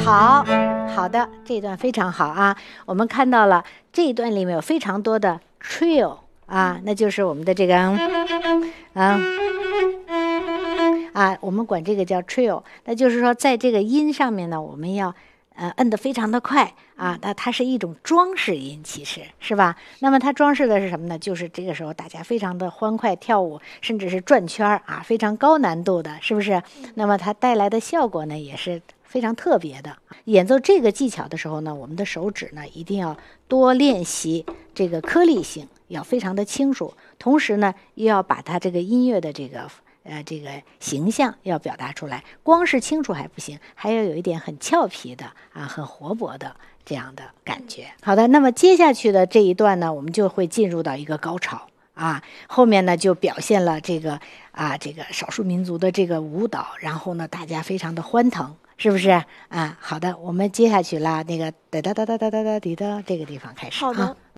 好的，这一段非常好啊。我们看到了这一段里面有非常多的 trill 啊，那就是我们的这个我们管这个叫 trill， 那就是说在这个音上面呢，我们要摁得非常的快啊，那它是一种装饰音，其实是吧？那么它装饰的是什么呢？就是这个时候大家非常的欢快跳舞，甚至是转圈啊，非常高难度的，是不是？那么它带来的效果呢，也是非常特别的。演奏这个技巧的时候呢，我们的手指呢一定要多练习这个颗粒性，要非常的清楚，同时呢又要把它这个音乐的这个形象要表达出来，光是清楚还不行，还要有一点很俏皮的很活泼的这样的感觉。好的，那么接下去的这一段呢，我们就会进入到一个高潮后面呢就表现了这个少数民族的这个舞蹈，然后呢大家非常的欢腾，是不是好的，我们接下去啦，那个哒哒哒哒哒哒哒滴的这个地方开始。 好的。